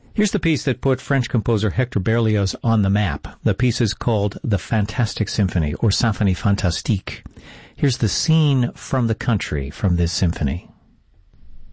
Here's the piece that put French composer Hector Berlioz on the map. The piece is called The Fantastic Symphony, or Symphonie Fantastique. Here's the scene from the country from this symphony.